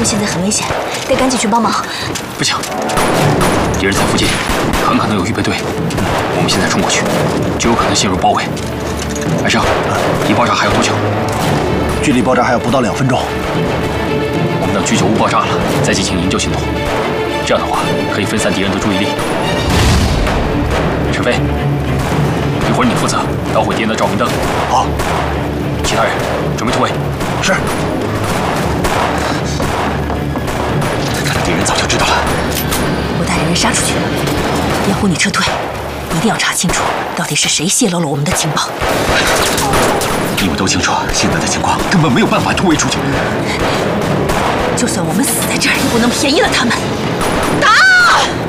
现在很危险，得赶紧去帮忙。 不行，敌人在附近，很可能有预备队。我们现在冲过去，就有可能陷入包围。安生，离爆炸还有多久？ 距离爆炸还有不到2分钟。 我们等居酒屋爆炸了，再进行营救行动。这样的话，可以分散敌人的注意力。陈飞，一会儿你负责捣毁敌人的照明灯。 好。 其他人准备突围。 是。 看来敌人早就知道了。 我带着人杀出去，叶虎，你撤退，一定要查清楚到底是谁泄露了我们的情报。 你们都清楚，现在的情况根本没有办法突围出去。 就算我们死在这儿，也不能便宜了他们。打！